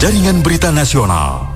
Jaringan Berita Nasional.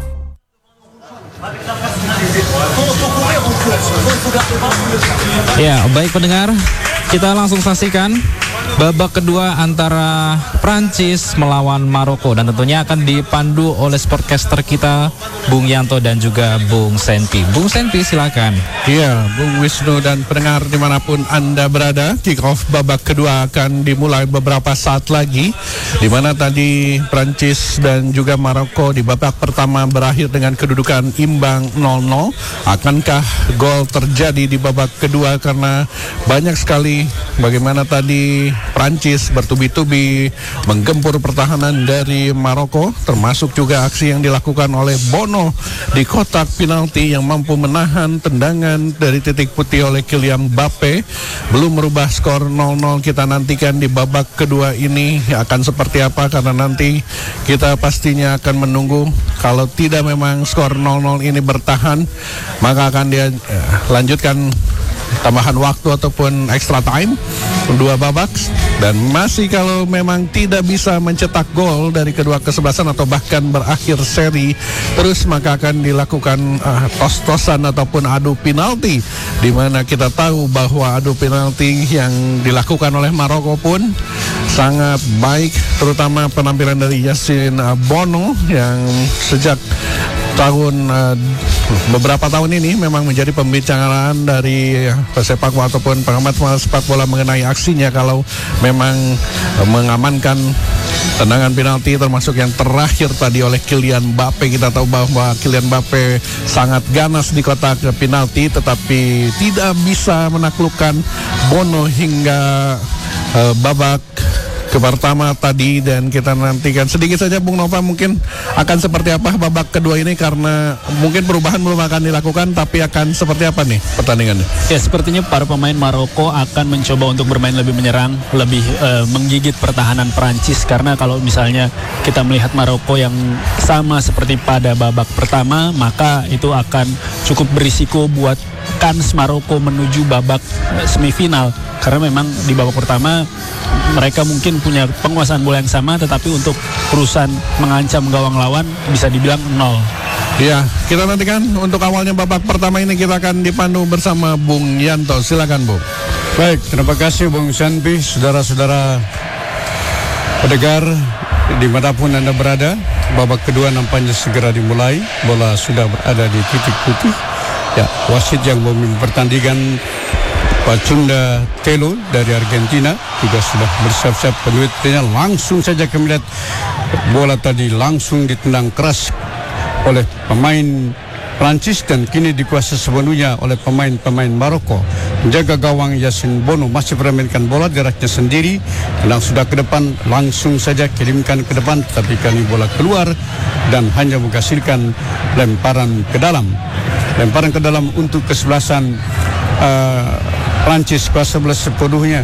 Ya, baik pendengar, kita langsung saksikan babak kedua antara Prancis melawan Maroko, dan tentunya akan dipandu oleh sportcaster kita Bung Yanto dan juga Bung Senpi. Bung Senpi, silakan. Iya, Bung Wisnu dan pendengar dimanapun Anda berada, kick off babak kedua akan dimulai beberapa saat lagi, di mana tadi Prancis dan juga Maroko di babak pertama berakhir dengan kedudukan imbang 0-0. Akankah gol terjadi di babak kedua? Karena banyak sekali bagaimana tadi Prancis bertubi-tubi menggempur pertahanan dari Maroko, termasuk juga aksi yang dilakukan oleh Bono di kotak penalti yang mampu menahan tendangan dari titik putih oleh Kylian Mbappe. Belum merubah skor 0-0. Kita nantikan di babak kedua ini akan seperti apa, karena nanti kita pastinya akan menunggu. Kalau tidak memang skor 0-0 ini bertahan, maka akan dia lanjutkan tambahan waktu ataupun extra time dua babak. Dan masih kalau memang tidak bisa mencetak gol dari kedua kesebelasan atau bahkan berakhir seri terus, maka akan dilakukan tos-tosan ataupun adu penalti, di mana kita tahu bahwa adu penalti yang dilakukan oleh Maroko pun sangat baik, terutama penampilan dari Yassine Bono yang sejak beberapa tahun ini memang menjadi pembicaraan dari pesepak bola ataupun pengamat sepak bola mengenai aksinya kalau memang mengamankan tendangan penalti, termasuk yang terakhir tadi oleh Kylian Mbappe. Kita tahu bahwa Kylian Mbappe sangat ganas di kotak penalti, tetapi tidak bisa menaklukkan Bono hingga babak pertama tadi. Dan kita nantikan sedikit saja Bung Nova, mungkin akan seperti apa babak kedua ini, karena mungkin perubahan belum akan dilakukan, tapi akan seperti apa nih pertandingannya? Ya, sepertinya para pemain Maroko akan mencoba untuk bermain lebih menyerang, lebih menggigit pertahanan Prancis, karena kalau misalnya kita melihat Maroko yang sama seperti pada babak pertama, maka itu akan cukup berisiko buat kans Maroko menuju babak semifinal, karena memang di babak pertama mereka mungkin punya penguasaan bola yang sama, tetapi untuk urusan mengancam gawang lawan bisa dibilang nol. Ya, kita nantikan untuk awalnya babak pertama ini kita akan dipandu bersama Bung Yanto. Silakan Bung. Baik, terima kasih Bung Senpi. Saudara-saudara pendengar dimanapun Anda berada, babak kedua nampaknya segera dimulai. Bola sudah berada di titik putih. Ya, wasit yang memimpin pertandingan Pacunda Telo dari Argentina juga sudah bersiap-siap peluitnya. Langsung saja kami lihat bola tadi langsung ditendang keras oleh pemain Prancis dan kini dikuasai sepenuhnya oleh pemain-pemain Maroko. Menjaga gawang Yassine Bono masih memainkan bola geraknya sendiri, tendang sudah ke depan, langsung saja kirimkan ke depan, tapi kali bola keluar dan hanya menghasilkan lemparan ke dalam. Lemparan ke dalam untuk kesebelasan Prancis, kuasa bola sepenuhnya.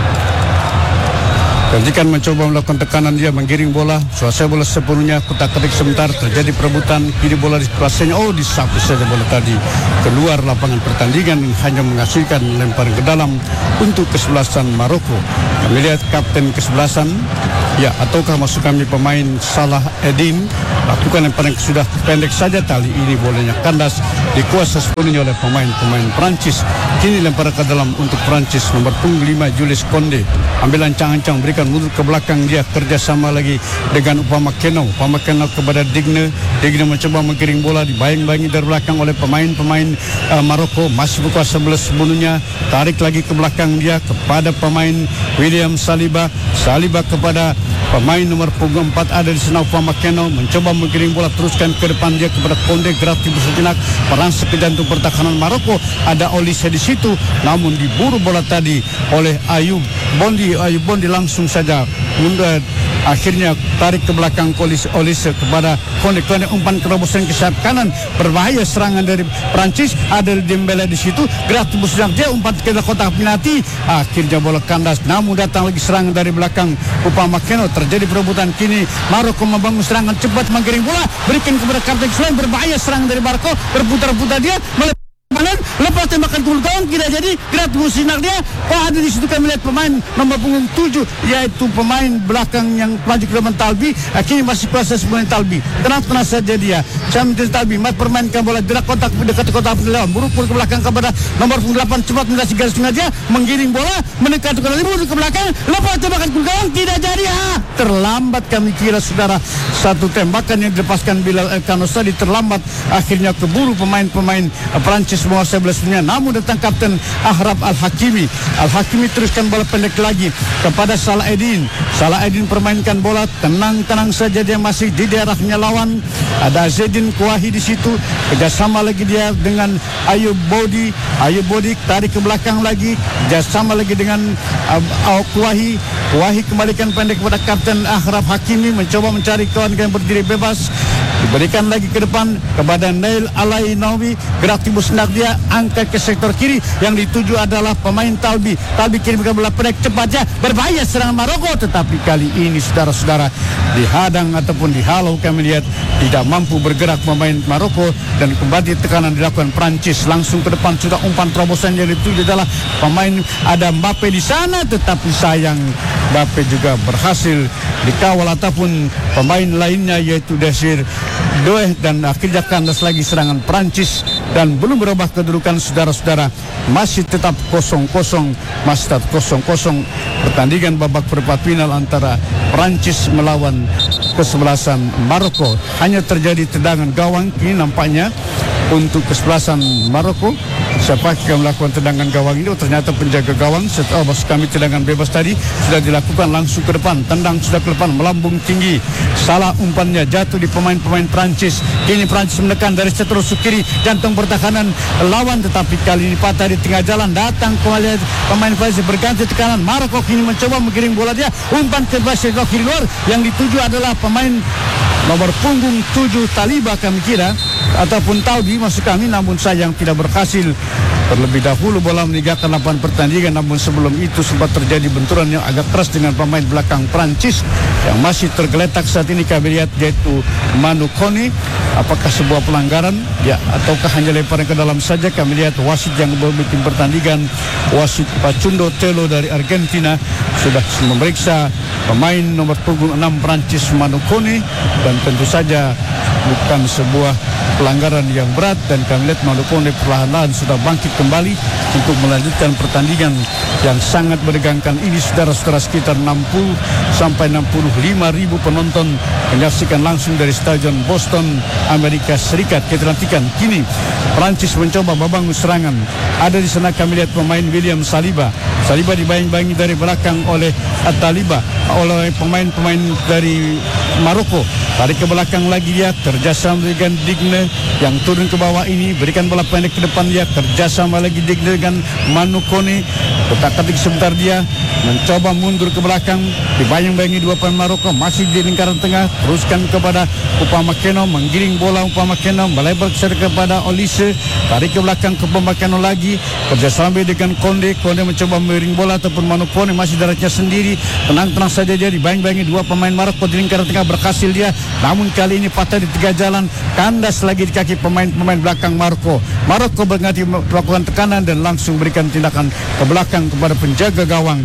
Gantikan mencoba melakukan tekanan, dia menggiring bola, kuasai bola sepenuhnya, kutak-ketik sebentar, terjadi perebutan, kini bola dikuasainya, disapu saja bola tadi keluar lapangan pertandingan, hanya menghasilkan lemparan ke dalam untuk kesebelasan Maroko. Kami lihat kapten kesebelasan, ya, ataukah masuk kami pemain Salah Eddin, lakukan lemparan sudah pendek saja, tali ini bolanya kandas, dikuasai sepenuhnya oleh pemain-pemain Prancis. Kini lemparan ke dalam untuk Prancis, nomor punggung 5 Jules Koundé, ambil ancang-ancang, berikan mundur ke belakang, dia kerjasama lagi dengan Upamecano kepada Digne mencoba menggiring bola, dibayang-bayangi dari belakang oleh pemain-pemain Maroko, masih berkuasa bola sepenuhnya, tarik lagi ke belakang dia kepada pemain William Saliba kepada pemain nomor punggung 4 ada di sana Upamecano, mencoba menggiring bola, teruskan ke depan dia kepada Koundé, gratis sejenak, merangsek ke jantung pertahanan Maroko, ada Olise di situ, namun diburu bola tadi oleh Ayub Bondi langsung saja mundur, akhirnya tarik ke belakang Olise kepada Koundé, umpan terobosan ke sayap kanan, berbahaya serangan dari Prancis, ada Dembele di situ, gratis sejenak dia umpan ke kotak penalti, akhirnya bola kandas, namun datang lagi serangan dari belakang Upamecano, terjadi perebutan, kini Maroko membangun serangan cepat, menggiring bola, berikan kepada kapten selain, berbahaya serangan dari Maroko, berputar-putar dia kanan, lepas tembakan gol gawang tidak jadi, tidak tunggu sinar dia. Ada di situ kami lihat pemain nomor punggung 7, yaitu pemain belakang yang maju ke depan Talbi. Kini masih kuasa sebenarnya Talbi. Tenang saja dia. Syamdin Talbi permainkan bola gerak kotak dekat kotak penelawan, buruk-buruk ke belakang kepada nomor punggung 8, cepat melintasi garis sengaja, menggiring bola, mendekat ke libur ke belakang, lepas tembakan gol gawang tidak jadi. Terlambat kami kira saudara, satu tembakan yang dilepaskan Bilal Elkanos tadi terlambat, akhirnya keburu pemain-pemain Perancis menguasai bola sebenarnya. Namun datang Kapten Ahraf Al-Hakimi. Al-Hakimi teruskan bola pendek lagi kepada Salah Eddin. Salah Eddin permainkan bola tenang-tenang saja, dia masih di daerahnya lawan. Ada Zedin Kuahi di situ, kerjasama lagi dia dengan Ayub Bodi. Ayub Bodi tarik ke belakang lagi, kerjasama lagi dengan Kuahi. Kuahi kembalikan pendek kepada Kapten Ahraf Hakimi, mencoba mencari kawan yang berdiri bebas. Diberikan lagi ke depan kepada Nail Alainawi, gerak timbul sendak dia, angkat ke sektor kiri, yang dituju adalah pemain Talbi. Talbi kirimkan bola pendek cepatnya, berbahaya serangan Maroko, tetapi kali ini saudara-saudara dihadang ataupun dihalau. Kami lihat tidak mampu bergerak pemain Maroko, dan kembali tekanan dilakukan Prancis. Langsung ke depan sudah umpan terobosan yang dituju adalah pemain, ada Mbappe di sana, tetapi sayang Mbappe juga berhasil dikawal ataupun pemain lainnya yaitu Desir Doeh, dan akhirnya kandas lagi serangan Prancis, dan belum berubah kedudukan saudara-saudara, masih tetap 0-0, masih tetap 0-0 pertandingan babak perempat final antara Prancis melawan kesebelasan Maroko. Hanya terjadi tendangan gawang kini nampaknya untuk kesebelasan Maroko. Siapa yang melakukan tendangan gawang ini? Ternyata penjaga gawang. Setelah kami tendangan bebas tadi sudah dilakukan langsung ke depan, tendang sudah ke depan, melambung tinggi. Salah umpannya, jatuh di pemain-pemain Prancis. Kini Prancis menekan dari seterusuk kiri, jantung pertahanan lawan, tetapi kali ini patah di tengah jalan. Datang kembali pemain Prancis berganti tekanan. Maroko kini mencoba menggiring bola dia, umpan ke sebelah kiri luar, yang dituju adalah pemain nomor punggung 7 Taliba kami kira, ataupun Talbi masuk kami, namun sayang tidak berhasil. Terlebih dahulu bola meninggalkan lapangan pertandingan, namun sebelum itu sempat terjadi benturan yang agak keras dengan pemain belakang Prancis yang masih tergeletak saat ini kami lihat, yaitu Manu Kone. Apakah sebuah pelanggaran ya, ataukah hanya lemparan ke dalam saja? Kami lihat wasit yang membimbing pertandingan, wasit Pacundo Telo dari Argentina, sudah memeriksa pemain nomor punggung 6 Prancis Manu Kone, dan tentu saja bukan sebuah pelanggaran yang berat, dan kami lihat Manu Kone perlahan-lahan sudah bangkit kembali untuk melanjutkan pertandingan yang sangat menegangkan ini saudara-saudara. Sekitar 60 sampai 65 ribu penonton menyaksikan langsung dari Stadion Boston, Amerika Serikat. Kita nantikan kini Prancis mencoba membangun serangan. Ada di sana kami lihat pemain William Saliba. Saliba dibayang-bayangi dari belakang oleh Taliba, oleh pemain-pemain dari Maroko. Tarik ke belakang lagi dia, kerjasama dengan Digne yang turun ke bawah ini, berikan bola pendek ke depan dia, kerjasama lagi Digne dengan Manu Kone. Ketik sebentar dia mencoba mundur ke belakang, dibayang-bayangi dua pemain Maroko, masih di lingkaran tengah, teruskan kepada Upamecano, menggiring bola Upamecano, melebar kepada Olise, tarik ke belakang ke Upamecano lagi, kerjasama dengan Konde. Konde mencoba memiring bola ataupun Manu Kone masih daratnya sendiri, tenang-tenang saja dia, dibayang-bayangi dua pemain Maroko di lingkaran tengah, berhasil dia, namun kali ini patah di tengah jalan, kandas lagi di kaki pemain-pemain belakang Maroko. Maroko berganti melakukan tekanan dan langsung berikan tindakan ke belakang kepada penjaga gawang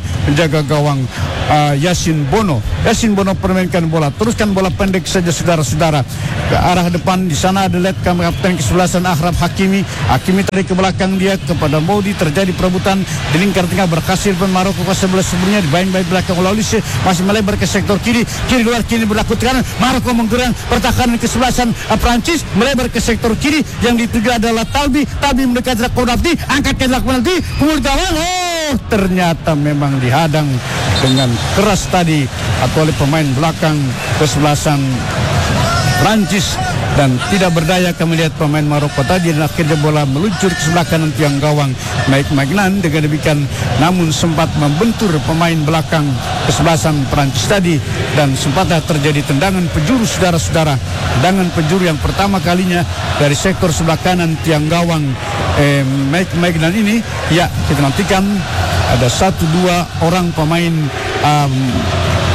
Yasin Bono. Yasin Bono permainkan bola, teruskan bola pendek saja saudara-saudara ke arah depan. Di sana ada lihat kapten kesebelasan Ahraf Hakimi. Hakimi tarik ke belakang dia kepada Modi, terjadi perebutan di lingkar tengah, berhasil Maroko ke sebelah sebelumnya, dibayang-bayang belakang oleh Olise, masih melebar ke sektor kiri luar, kini berlaku tekanan. Maroko menggerakkan pertahanan kesebelasan Prancis, melebar ke sektor kiri, yang dituju adalah Talbi mendekati penalti, angkat ke penalti, kemudian gawang, ternyata memang dihadang dengan keras tadi atau oleh pemain belakang kesebelasan Prancis, dan tidak berdaya kami lihat pemain Maroko tadi, dan akhirnya bola meluncur ke sebelah kanan tiang gawang Mike Magnan. Dengan demikian namun sempat membentur pemain belakang kesebelasan Prancis tadi, dan sempat terjadi tendangan penjuru saudara-saudara, tendangan penjuru yang pertama kalinya dari sektor sebelah kanan tiang gawang Mike Magnan ini. Ya, kita nantikan ada 1-2 orang pemain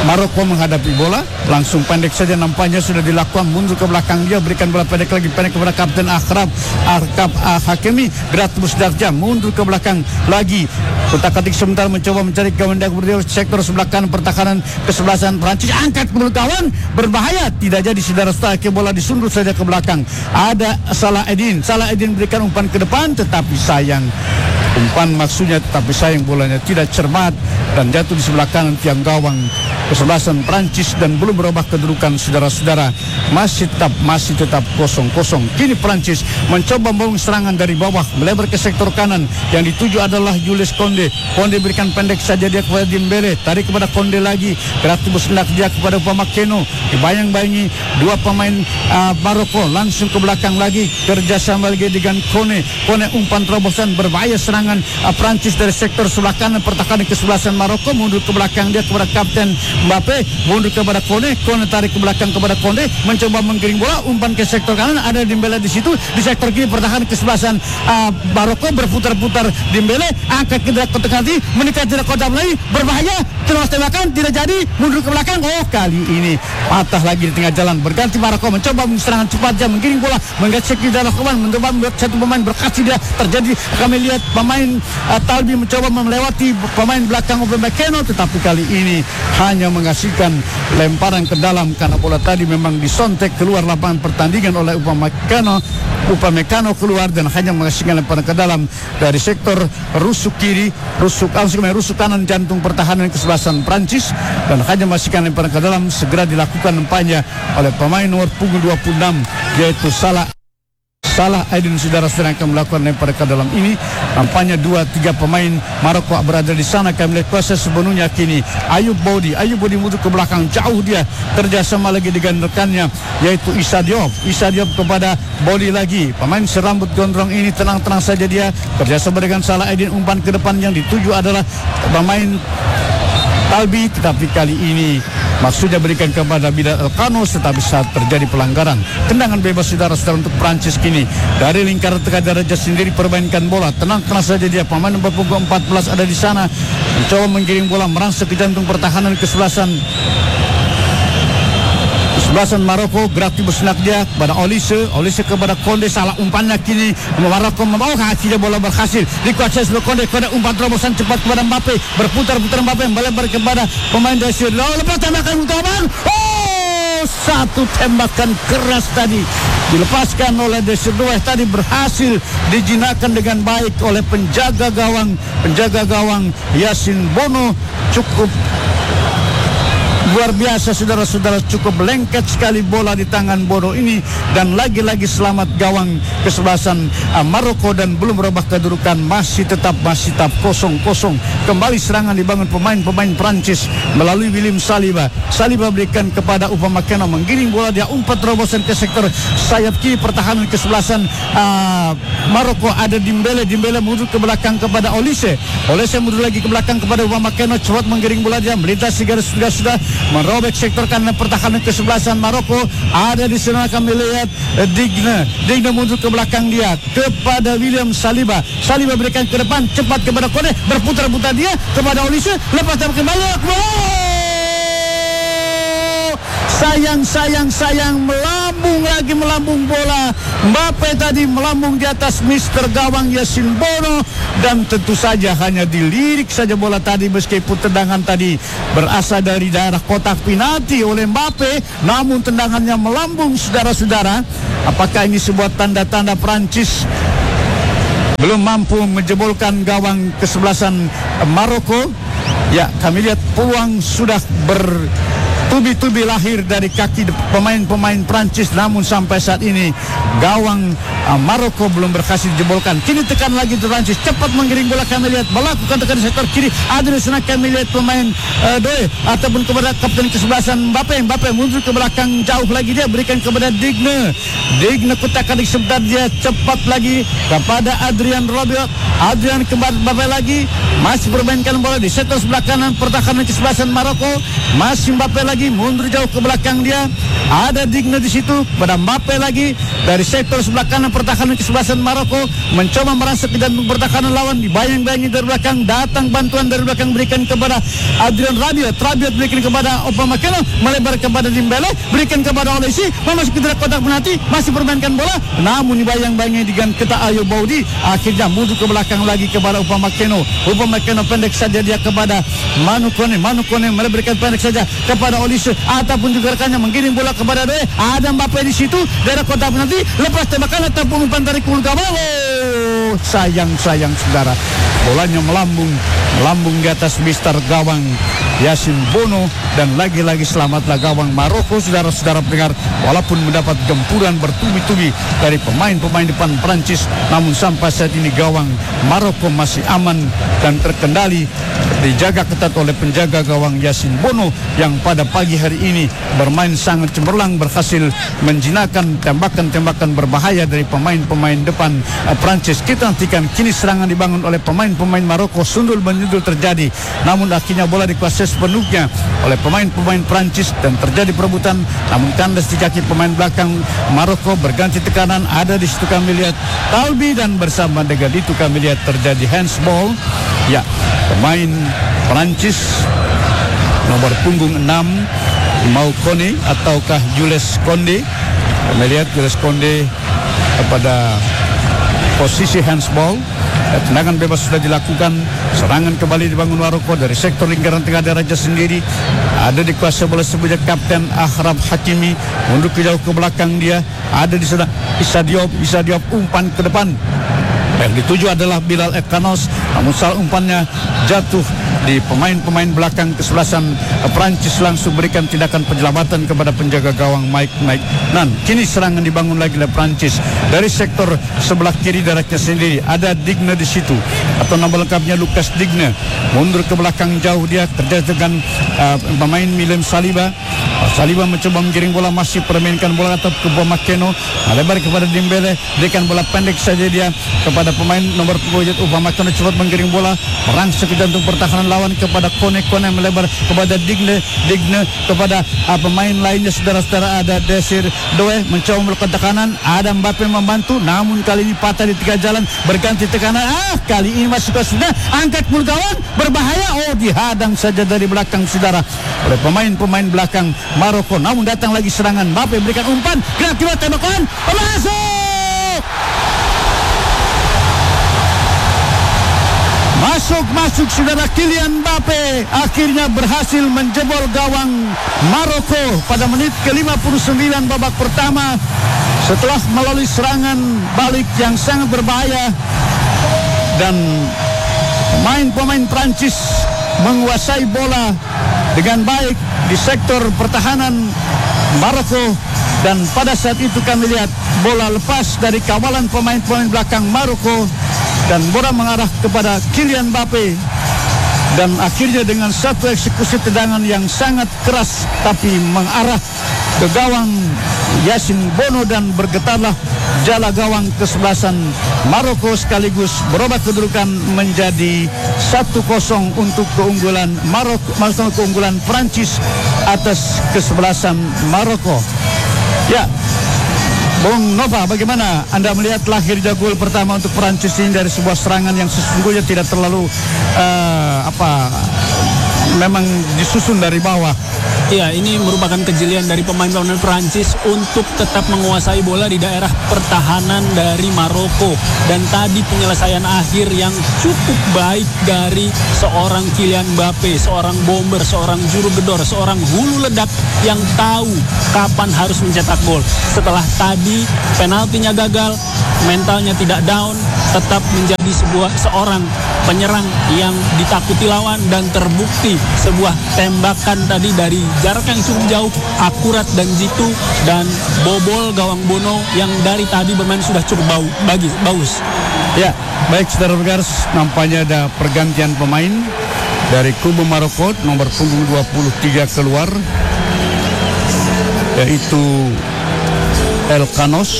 Maroko menghadapi bola, langsung pendek saja nampaknya sudah dilakukan, mundur ke belakang dia, berikan bola pendek lagi, pendek kepada Kapten Arkab Hakimi, Gratibus Darja mundur ke belakang lagi, kutak-katik sebentar mencoba mencari gawang berdiri sektor sebelah kanan pertahanan kesebelasan Prancis, angkat ke kawan, berbahaya, tidak jadi saudara-saudara, bola disundul saja ke belakang, ada Salah Eddin berikan umpan ke depan, tetapi sayang. Umpan maksudnya, tetapi sayang bolanya tidak cermat dan jatuh di sebelah kanan tiang gawang kesebelasan Prancis dan belum berubah kedudukan saudara-saudara. Masih tetap 0-0. Kini Prancis mencoba membangun serangan dari bawah melebar ke sektor kanan. Yang dituju adalah Jules Koundé. Koundé berikan pendek saja dia kepada Dembele, tarik kepada Koundé lagi. Gratibus hendak dia kepada Upamecano. Dibayang-bayangi dua pemain Maroko langsung ke belakang lagi, kerjasama lagi dengan Kone umpan terobosan, berbahaya serangan Prancis dari sektor sebelah kanan pertahanan kesebelasan Maroko, mundur ke belakang dia kepada Kapten Mbappe, mundur kepada Kone tarik ke belakang kepada Koundé, mencoba menggiring bola, umpan ke sektor kanan, ada Dembele di situ, di sektor kiri pertahanan kesebelasan Maroko, berputar-putar Dembele, angkat ke tengah hati, menikah tidak kotak lagi, berbahaya, terus tembakan, tidak jadi, mundur ke belakang, kali ini patah lagi di tengah jalan, berganti Maroko, mencoba serangan cepat dia, menggiring bola, menggesek di dalam kawan, mencoba membuat satu pemain berkasih dia, terjadi, kami lihat pemain Talbi mencoba melewati pemain belakang Upamecano, tetapi kali ini hanya menghasilkan lemparan ke dalam karena bola tadi memang disontek keluar lapangan pertandingan oleh Upamecano keluar dan hanya menghasilkan lemparan ke dalam dari sektor rusuk kanan jantung pertahanan kesebelasan Prancis dan hanya menghasilkan lemparan ke dalam, segera dilakukan nampaknya oleh pemain nomor punggung 26 yaitu Salah Eddin, saudara-saudara, yang akan melakukan lempar ke dalam ini. Nampaknya 2-3 pemain Maroko berada di sana. Kami lihat kuasa sepenuhnya kini Ayub Bodi mundur ke belakang, jauh dia kerjasama lagi dengan rekannya yaitu Issa Diop kepada Bodi lagi, pemain serambut gondrong ini tenang-tenang saja dia kerjasama dengan Salah Eddin, umpan ke depan yang dituju adalah pemain Talbi, tetapi kali ini maksudnya berikan kepada Bilal Elkano, tetapi saat terjadi pelanggaran, tendangan bebas saudara-saudara untuk Prancis kini dari lingkaran tengah darajat sendiri permainkan bola, tenang-tenang saja dia, pemain nomor punggung 14 ada di sana, mencoba menggiring bola merangsek ke jantung pertahanan kesebelasan Maroko. Gratibus nak dia kepada Olise kepada Koundé, salah umpannya kini Maroko membawa hasilnya, bola berhasil dikuasai oleh Koundé, umpan terobosan cepat kepada Mbappe, berputar-putar Mbappe melebar kepada pemain dari Sirlo, lepas tembakan utama, satu tembakan keras tadi dilepaskan oleh Desirou tadi, berhasil dijinakkan dengan baik oleh penjaga gawang Yasin Bono. Cukup luar biasa saudara-saudara, cukup lengket sekali bola di tangan Bono ini, dan lagi-lagi selamat gawang kesebelasan Maroko dan belum berubah kedudukan, masih tetap 0-0. Kembali serangan dibangun pemain Prancis melalui William Saliba berikan kepada Upamecano, menggiring bola dia, umpan terobosan ke sektor sayap kiri pertahanan kesebelasan Maroko, ada Dembele mundur ke belakang kepada Olise mundur lagi ke belakang kepada Upamecano, cepat menggiring bola dia, melintasi garis sudah merobek sektor kanan pertahanan kesebelasan Maroko. Ada di sana kami lihat Digne mundur ke belakang dia kepada William Saliba berikan ke depan cepat kepada Kone, berputar-putar dia kepada Olise, lepas kembali, sayang melambung bola Mbappe tadi, melambung di atas Mister Gawang Yasin Bono, dan tentu saja hanya dilirik saja bola tadi, meskipun tendangan tadi berasal dari daerah kotak penalti oleh Mbappe, namun tendangannya melambung saudara-saudara. Apakah ini sebuah tanda-tanda Prancis belum mampu menjebolkan gawang kesebelasan Maroko? Ya, kami lihat peluang sudah tubi-tubi lahir dari kaki pemain Prancis, namun sampai saat ini gawang Maroko belum berhasil dijebolkan. Kini tekan lagi Prancis, cepat menggiring bola, kami lihat melakukan tekan di sektor kiri, ada di sana kami lihat pemain Doe ataupun kepada kapten kesebelasan Mbappe mundur ke belakang jauh lagi, dia berikan kepada Digne kutak-katik sebentar, dia cepat lagi kepada Adrien kembali Mbappe lagi, masih bermainkan bola di sektor sebelah kanan pertahanan kesebelasan Maroko, masih Mbappe lagi mundur jauh ke belakang dia, ada Digne di situ pada Mbappe lagi, dari sektor sebelah kanan pertahanan kesebelasan Maroko mencoba merasuk ke jantung pertahanan lawan, dibayang-bayangi dari belakang, datang bantuan dari belakang berikan kepada Adrian Rabiot berikan kepada Upamecano, melebar kepada Dembele, berikan kepada Olesi, memasuki dalam kotak penalti, masih permainkan bola, namun dibayang-bayangi dengan ketak Ayo Baudi, akhirnya mundur ke belakang lagi kepada Upamecano pendek saja dia kepada Manu Kone melebarkan pendek saja kepada Olise, ataupun juga rekannya menggiring bola kepada Doe, ada Mbappe di situ, daerah kotak penalti, lepas tembakan ataupun umpan dari Kulgabal. Sayang saudara, bolanya melambung di atas mister gawang Yasin Bono, dan lagi-lagi selamatlah gawang Maroko. Saudara-saudara pendengar, walaupun mendapat gempuran bertubi-tubi dari pemain-pemain depan Prancis, namun sampai saat ini gawang Maroko masih aman dan terkendali, dijaga ketat oleh penjaga gawang Yasin Bono yang pada pagi hari ini bermain sangat cemerlang, berhasil menjinakkan tembakan-tembakan berbahaya dari pemain-pemain depan Prancis. Kita nantikan kini serangan dibangun oleh pemain-pemain Maroko, sundul menyundul terjadi, namun akhirnya bola dikuasai sepenuhnya oleh pemain-pemain Prancis dan terjadi perebutan, namun kandas di kaki pemain belakang Maroko, berganti tekanan, ada di situ kami lihat Talbi, dan bersama dengan itu kami lihat terjadi handsball. Ya, pemain Prancis nomor punggung 6 Mau Kone ataukah Jules Konde, kami lihat Jules Konde pada posisi handsball. Tendangan bebas sudah dilakukan, serangan kembali dibangun Maroko dari sektor lingkaran tengah Raja sendiri, ada dikuasai bola sebanyak Kapten Ahraf Hakimi, mundur ke jauh ke belakang dia, ada di sana Issa Diop umpan ke depan, yang dituju adalah Bilal Ekanos, namun salah umpannya jatuh di pemain-pemain belakang kesebelasan Prancis, langsung berikan tindakan penyelamatan kepada penjaga gawang Mike Nan. Kini serangan dibangun lagi oleh Prancis dari sektor sebelah kiri daratnya sendiri, ada Digne di situ, atau nama lengkapnya Lucas Digne, mundur ke belakang jauh dia, terjadi dengan pemain William Saliba mencoba menggiring bola, masih permainkan bola atau ke Upamecano, melebar kepada Dembele, berikan bola pendek saja dia kepada pemain nomor punggung Upamecano, cepat menggiring bola, merangsek ke jantung pertahanan lawan kepada Kone melebar kepada Digne kepada pemain lainnya. Saudara-saudara, ada Desir Doe mencoba melakukan tekanan, ada Mbappe membantu, namun kali ini patah di tengah jalan, berganti tekanan, kali ini masuk ke sudah angkat mulut gawang, berbahaya, dihadang saja dari belakang saudara oleh pemain-pemain belakang Maroko. Namun datang lagi serangan, Mbappe berikan umpan, kira-kira tembakan, masuk saudara. Kylian Mbappe akhirnya berhasil menjebol gawang Maroko pada menit ke-59 babak pertama, setelah melalui serangan balik yang sangat berbahaya, dan pemain-pemain Prancis menguasai bola dengan baik di sektor pertahanan Maroko, dan pada saat itu kami lihat bola lepas dari kawalan pemain-pemain belakang Maroko dan bola mengarah kepada Kylian Mbappe, dan akhirnya dengan satu eksekusi tendangan yang sangat keras tapi mengarah ke gawang Yasin Bono, dan bergetarlah jala gawang kesebelasan Maroko, sekaligus berubah kedudukan menjadi 1-0 untuk keunggulan Maroko, maksudnya keunggulan Prancis atas kesebelasan Maroko. Ya, Bung Nova, bagaimana Anda melihat lahirnya gol pertama untuk Prancis ini dari sebuah serangan yang sesungguhnya tidak terlalu memang disusun dari bawah? Iya, ini merupakan kejelian dari pemain-pemain Prancis untuk tetap menguasai bola di daerah pertahanan dari Maroko. Dan tadi penyelesaian akhir yang cukup baik dari seorang Kylian Mbappe, seorang bomber, seorang juru gedor, seorang hulu ledak yang tahu kapan harus mencetak gol. Setelah tadi penaltinya gagal, mentalnya tidak down, tetap menjadi seorang penyerang yang ditakuti lawan, dan terbukti sebuah tembakan tadi dari jarak yang cukup jauh, akurat dan jitu, dan bobol gawang Bono yang dari tadi bermain sudah cukup bagus. Ya, baik saudara pendengar, nampaknya ada pergantian pemain dari kubu Maroko, nomor punggung 23 keluar, yaitu Elkanos,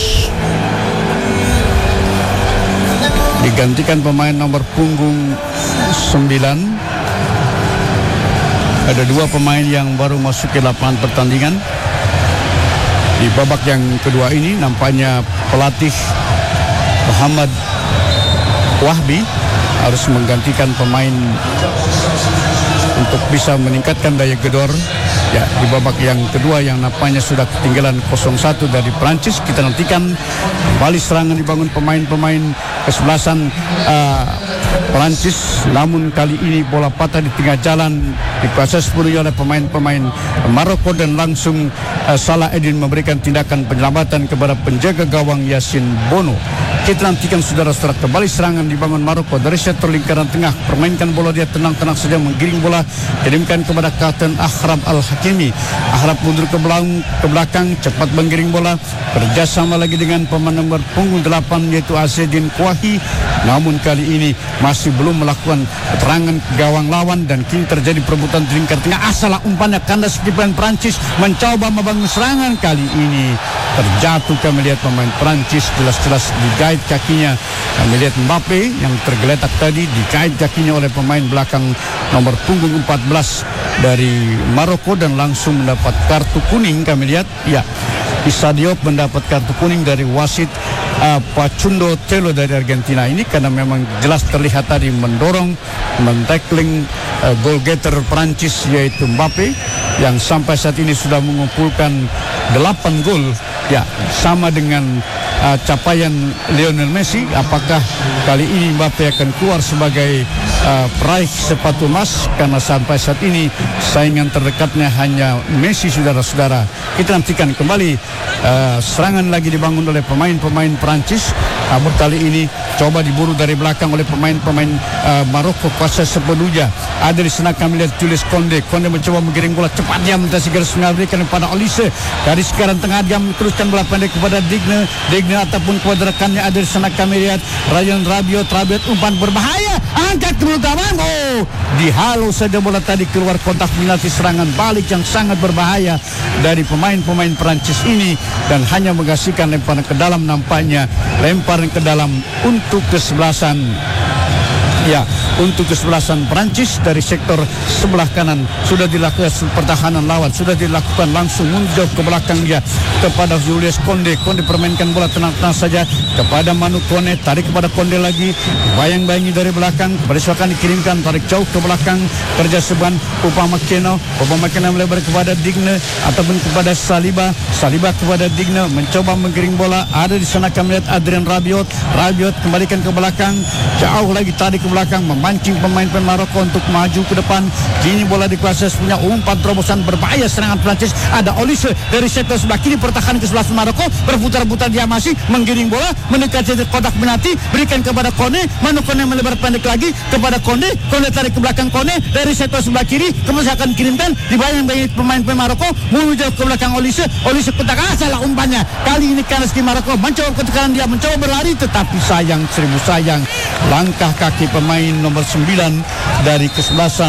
digantikan pemain nomor punggung 9. Ada dua pemain yang baru masuk ke lapangan pertandingan, Di babak yang kedua ini nampaknya pelatih Muhammad Wahbi harus menggantikan pemain untuk bisa meningkatkan daya gedor. Ya, di babak yang kedua yang nampaknya sudah ketinggalan 0-1 dari Prancis, kita nantikan kembali serangan dibangun pemain-pemain kesebelasan Prancis. Namun kali ini bola patah di tengah jalan, dikuasai sepenuhnya oleh pemain-pemain Maroko dan langsung Salah Eddin memberikan tindakan penyelamatan kepada penjaga gawang Yasin Bono. Kita nantikan saudara-saudara kembali serangan dibangun Maroko dari sektor lingkaran tengah, permainkan bola dia tenang-tenang saja, menggiring bola, kirimkan kepada Kapten Akhraf Al-Hakimi. Akhraf mundur ke belakang, cepat menggiring bola, kerjasama lagi dengan pemain nomor punggung 8 yaitu Azzedine Kouahi. Namun kali ini masih belum melakukan keterangan gawang lawan dan kini terjadi perebutan di lingkar tengah. Salah umpannya kandas kiper Prancis mencoba membangun serangan, kali ini terjatuh. Kami lihat pemain Prancis jelas-jelas digait kakinya. Kami lihat Mbappe yang tergeletak tadi digait kakinya oleh pemain belakang nomor punggung 14 dari Maroko dan langsung mendapat kartu kuning. Kami lihat ya, Issa Diop mendapat kartu kuning dari wasit Pachundo Telo dari Argentina ini karena memang jelas terlihat tadi mendorong, men-tackling goal getter Prancis yaitu Mbappe yang sampai saat ini sudah mengumpulkan 8 gol. Ya, sama dengan capaian Lionel Messi. Apakah kali ini Mbappe akan keluar sebagai peraih sepatu emas? Karena sampai saat ini saingan terdekatnya hanya Messi, saudara-saudara. Kita nantikan kembali serangan lagi dibangun oleh pemain-pemain Prancis. Namun kali ini coba diburu dari belakang oleh pemain-pemain Maroko, kuasa sepenuhnya. Ada di sana kami lihat Jules Koundé. Koundé mencoba menggiring bola cepat, dia mentasi garis mengabdikan kepada Olise. Dari sekarang tengah dia teruskan bola pendek kepada Digne ataupun kepada rekannya. Ada di sana kami lihat Ryan Rabiot umpan berbahaya, angkat ke belakang. Dihalau saja bola tadi keluar kotak penalti. Serangan balik yang sangat berbahaya dari pemain-pemain Prancis ini dan hanya menghasilkan lemparan ke dalam, nampaknya lemparan ke dalam untuk kesebelasan. Ya, untuk kesebelasan Prancis dari sektor sebelah kanan sudah dilakukan pertahanan lawan, sudah dilakukan langsung mundur ke belakang dia kepada Jules Koundé. Koundé permainkan bola tenang-tenang saja kepada Manu Kone, tarik kepada Koundé lagi, bayang-bayangi dari belakang, kepada silakan dikirimkan, tarik jauh ke belakang, kerja seban Upamecano melebar kepada Digne ataupun kepada Saliba kepada Digne, mencoba menggiring bola. Ada di sana kami lihat Adrien Rabiot kembalikan ke belakang, jauh lagi tarik ke belakang, memancing pemain-pemain Maroko untuk maju ke depan. Kini bola dikuasai punya umpan terobosan berbahaya serangan Prancis. Ada Olise dari sektor sebelah kiri, pertahanan ke sebelah Maroko, berputar-putar dia masih menggiring bola mendekati kotak penalti, berikan kepada Kone. Manu Kone melebar pendek lagi kepada Kone tarik ke belakang Kone dari sektor sebelah kiri, kemudian akan kirimkan dibayang-bayangi pemain-pemain Maroko menuju ke belakang Olise kotak. Salah umpannya kali ini kandas di Maroko, mencoba ketekanan dia, mencoba berlari, tetapi sayang, seribu sayang, langkah kaki pemain nomor 9 dari kesebelasan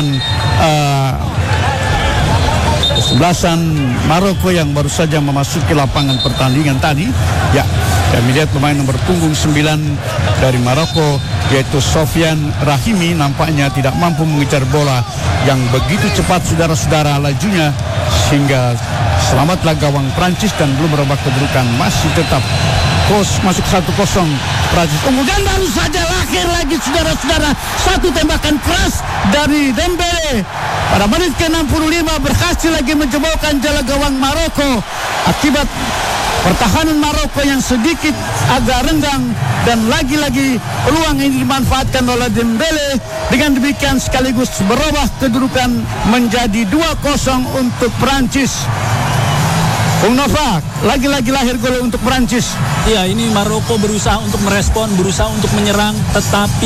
Maroko yang baru saja memasuki lapangan pertandingan tadi. Ya, kami lihat pemain nomor punggung 9 dari Maroko yaitu Sofian Rahimi nampaknya tidak mampu mengejar bola yang begitu cepat, saudara-saudara, lajunya, sehingga selamatlah gawang Prancis dan belum merubah kedudukan, masih tetap masuk 1-0 Prancis. Kemudian baru saja lahir lagi, saudara-saudara, satu tembakan keras dari Dembele pada menit ke-65 berhasil lagi menjebolkan jala gawang Maroko akibat pertahanan Maroko yang sedikit agak renggang dan lagi-lagi peluang ini dimanfaatkan oleh Dembele. Dengan demikian sekaligus berubah kedudukan menjadi 2-0 untuk Prancis. Bung Nova, lagi-lagi lahir gol untuk Prancis. Iya, ini Maroko berusaha untuk merespon, berusaha untuk menyerang, tetapi